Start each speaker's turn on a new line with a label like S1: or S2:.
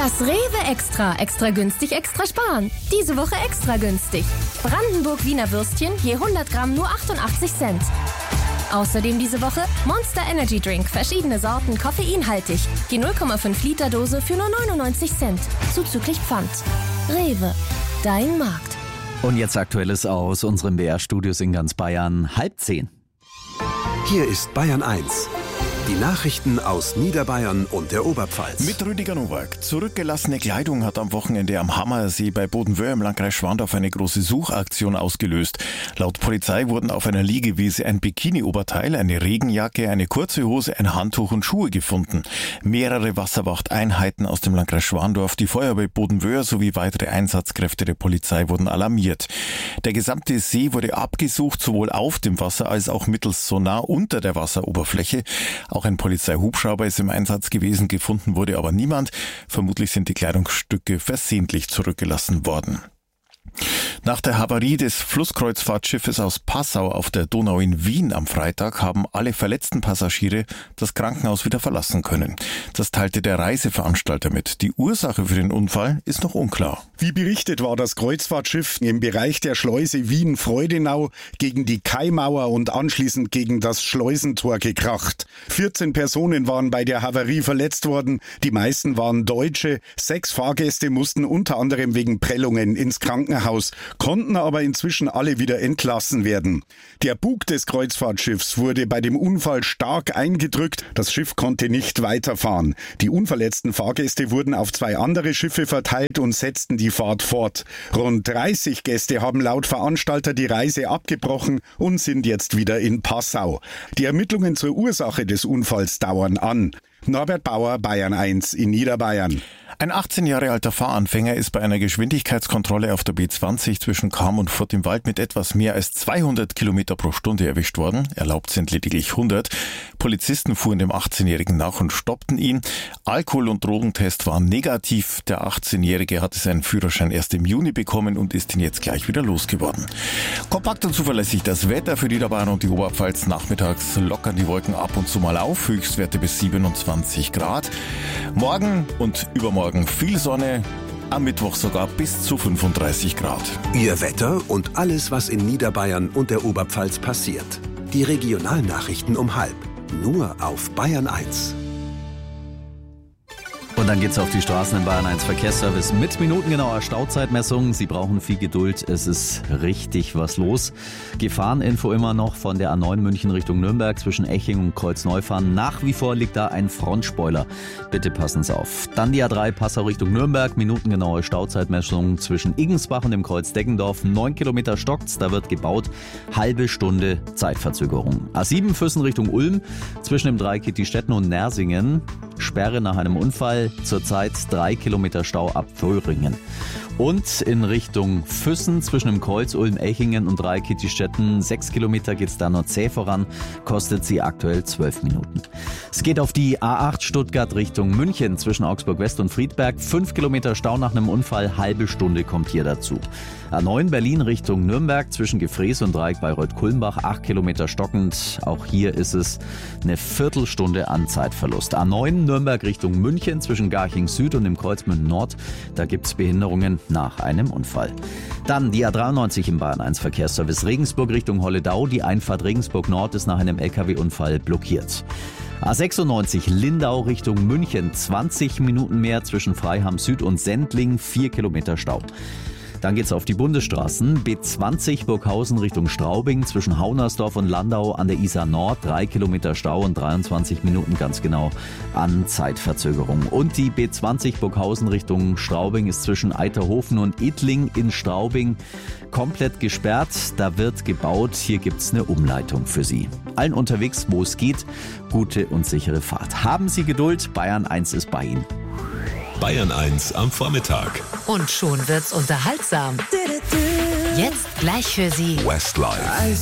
S1: Das Rewe Extra. Extra günstig, extra sparen. Diese Woche extra günstig. Brandenburg-Wiener Würstchen je 100 Gramm nur 88 Cent. Außerdem diese Woche Monster Energy Drink. Verschiedene Sorten, koffeinhaltig. Je 0,5 Liter Dose für nur 99 Cent. Zuzüglich Pfand. Rewe. Dein Markt.
S2: Und jetzt Aktuelles aus unseren BR-Studios in ganz Bayern. 9:30.
S3: Hier ist Bayern 1. Die Nachrichten aus Niederbayern und der Oberpfalz.
S4: Mit Rüdiger Nowak. Zurückgelassene Kleidung hat am Wochenende am Hammersee bei Bodenwöhr im Landkreis Schwandorf eine große Suchaktion ausgelöst. Laut Polizei wurden auf einer Liegewiese ein Bikini-Oberteil, eine Regenjacke, eine kurze Hose, ein Handtuch und Schuhe gefunden. Mehrere Wasserwachteinheiten aus dem Landkreis Schwandorf, die Feuerwehr Bodenwöhr sowie weitere Einsatzkräfte der Polizei wurden alarmiert. Der gesamte See wurde abgesucht, sowohl auf dem Wasser als auch mittels Sonar unter der Wasseroberfläche. Auch ein Polizeihubschrauber ist im Einsatz gewesen, gefunden wurde aber niemand. Vermutlich sind die Kleidungsstücke versehentlich zurückgelassen worden. Nach der Havarie des Flusskreuzfahrtschiffes aus Passau auf der Donau in Wien am Freitag haben alle verletzten Passagiere das Krankenhaus wieder verlassen können. Das teilte der Reiseveranstalter mit. Die Ursache für den Unfall ist noch unklar.
S5: Wie berichtet war das Kreuzfahrtschiff im Bereich der Schleuse Wien-Freudenau gegen die Kaimauer und anschließend gegen das Schleusentor gekracht. 14 Personen waren bei der Havarie verletzt worden. Die meisten waren Deutsche. 6 Fahrgäste mussten unter anderem wegen Prellungen ins Krankenhaus, konnten aber inzwischen alle wieder entlassen werden. Der Bug des Kreuzfahrtschiffs wurde bei dem Unfall stark eingedrückt. Das Schiff konnte nicht weiterfahren. Die unverletzten Fahrgäste wurden auf 2 andere Schiffe verteilt und setzten die Fahrt fort. Rund 30 Gäste haben laut Veranstalter die Reise abgebrochen und sind jetzt wieder in Passau. Die Ermittlungen zur Ursache des Unfalls dauern an. Norbert Bauer, Bayern 1 in Niederbayern.
S4: Ein 18 Jahre alter Fahranfänger ist bei einer Geschwindigkeitskontrolle auf der B20 zwischen Cham und Furt im Wald mit etwas mehr als 200 Kilometer pro Stunde erwischt worden. Erlaubt sind lediglich 100. Polizisten fuhren dem 18-Jährigen nach und stoppten ihn. Alkohol- und Drogentest waren negativ. Der 18-Jährige hatte seinen Führerschein erst im Juni bekommen und ist ihn jetzt gleich wieder losgeworden. Kompakt und zuverlässig das Wetter für Niederbayern und die Oberpfalz. Nachmittags lockern die Wolken ab und zu mal auf. Höchstwerte bis 27 Grad. Morgen und übermorgen viel Sonne, am Mittwoch sogar bis zu 35 Grad.
S3: Ihr Wetter und alles, was in Niederbayern und der Oberpfalz passiert. Die Regionalnachrichten um 12:30. Nur auf Bayern 1.
S2: Und dann geht's auf die Straßen in Bayern 1 Verkehrsservice mit minutengenauer Stauzeitmessung. Sie brauchen viel Geduld, es ist richtig was los. Gefahreninfo immer noch von der A9 München Richtung Nürnberg zwischen Eching und Kreuzneufahren. Nach wie vor liegt da ein Frontspoiler. Bitte passen Sie auf. Dann die A3 Passau Richtung Nürnberg, minutengenaue Stauzeitmessung zwischen Igensbach und dem Kreuz Deggendorf. 9 Kilometer stockt's, da wird gebaut. Halbe Stunde Zeitverzögerung. A7 Füssen Richtung Ulm zwischen dem Dreieck Stetten und Nersingen. Sperre nach einem Unfall, zurzeit 3 Kilometer Stau ab Vöhringen. Und in Richtung Füssen zwischen dem Kreuz Ulm-Echingen und Dreieck-Stetten 6 Kilometer geht's da nur zäh voran, kostet sie aktuell 12 Minuten. Es geht auf die A8 Stuttgart Richtung München zwischen Augsburg West und Friedberg, 5 Kilometer Stau nach einem Unfall, halbe Stunde kommt hier dazu. A9 Berlin Richtung Nürnberg zwischen Gefrees und Dreieck Bayreuth-Kulmbach, 8 Kilometer stockend, auch hier ist es eine Viertelstunde an Zeitverlust. A9 Nürnberg Richtung München zwischen Garching Süd und dem Kreuzmünden Nord, da gibt's Behinderungen nach einem Unfall. Dann die A93 im Bayern 1 Verkehrsservice Regensburg Richtung Holledau. Die Einfahrt Regensburg Nord ist nach einem LKW-Unfall blockiert. A96 Lindau Richtung München. 20 Minuten mehr zwischen Freiham Süd und Sendling. 4 Kilometer Stau. Dann geht's auf die Bundesstraßen. B20 Burghausen Richtung Straubing zwischen Haunersdorf und Landau an der Isar Nord. 3 Kilometer Stau und 23 Minuten ganz genau an Zeitverzögerung. Und die B20 Burghausen Richtung Straubing ist zwischen Eiterhofen und Idling in Straubing komplett gesperrt. Da wird gebaut. Hier gibt's eine Umleitung für Sie. Allen unterwegs, wo es geht, gute und sichere Fahrt. Haben Sie Geduld. Bayern 1 ist bei Ihnen.
S6: Bayern 1 am Vormittag.
S7: Und schon wird's unterhaltsam. Jetzt gleich für Sie
S6: Westlife.